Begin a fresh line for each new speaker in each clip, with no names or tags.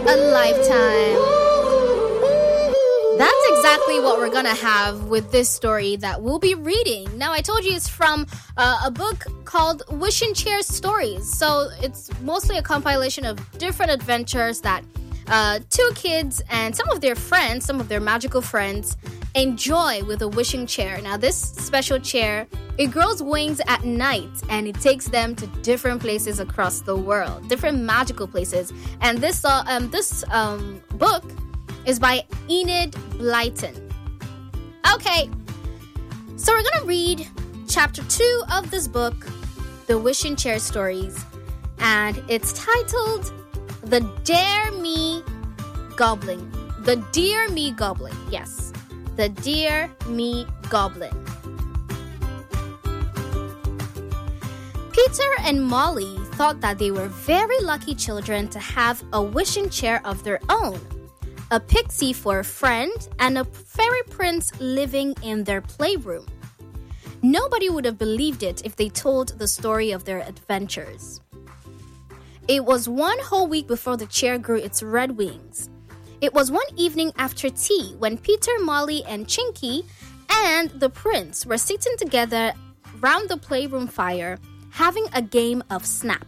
a lifetime. That's exactly what we're gonna have with this story that we'll be reading. Now, I told you it's from a book called Wishing Chair Stories. So it's mostly a compilation of different adventures that two kids and some of their friends, some of their magical friends, enjoy with a wishing chair. Now, this special chair, it grows wings at night and it takes them to different places across the world, different magical places. And this book is by Enid Blyton. Okay, so we're gonna read chapter 2 of this book, The Wishing Chair Stories, and it's titled The Dare Me Goblin. The Dear Me Goblin, yes. The Dear Me Goblin. Peter and Molly thought that they were very lucky children to have a wishing chair of their own, a pixie for a friend, and a fairy prince living in their playroom. Nobody would have believed it if they told the story of their adventures. It was one whole week before the chair grew its red wings. It was one evening after tea when Peter, Molly, and Chinky and the prince were sitting together round the playroom fire having a game of Snap.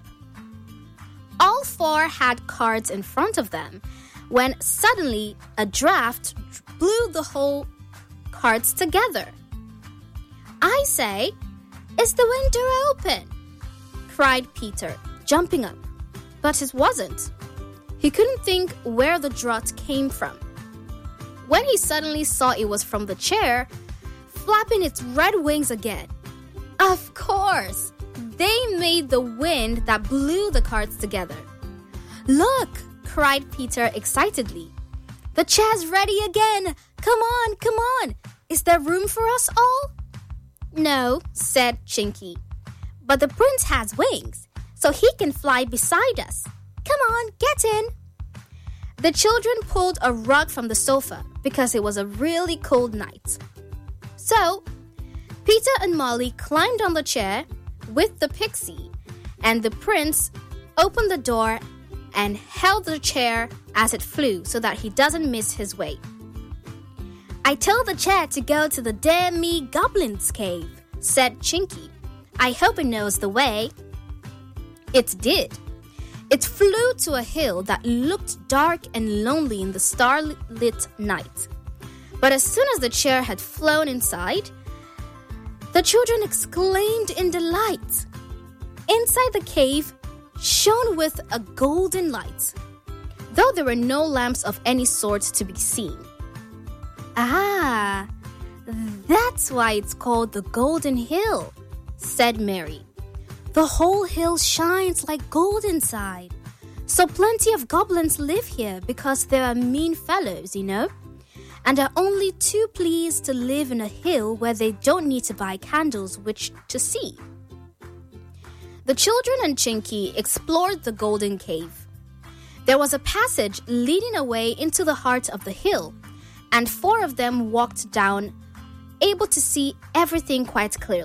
All four had cards in front of them when suddenly a draft blew the whole cards together. "I say, is the window open?" cried Peter, jumping up. But it wasn't. He couldn't think where the draught came from. When he suddenly saw it was from the chair, flapping its red wings again. Of course, they made the wind that blew the cards together. "Look!" cried Peter excitedly. "The chair's ready again! Come on, come on! Is there room for us all?" "No," said Chinky. "But the prince has wings, so he can fly beside us. Come on, get in." The children pulled a rug from the sofa because it was a really cold night. So, Peter and Molly climbed on the chair with the pixie, and the prince opened the door and held the chair as it flew so that he doesn't miss his way. "I told the chair to go to the Dare Me Goblin's cave," said Chinky. "I hope it knows the way." It did. It flew to a hill that looked dark and lonely in the starlit night. But as soon as the chair had flown inside, the children exclaimed in delight. Inside the cave shone with a golden light, though there were no lamps of any sort to be seen. "Ah, that's why it's called the Golden Hill," said Mary. "The whole hill shines like gold inside. So plenty of goblins live here because they are mean fellows, you know, and are only too pleased to live in a hill where they don't need to buy candles which to see." The children and Chinky explored the golden cave. There was a passage leading away into the heart of the hill, and four of them walked down, able to see everything quite clearly.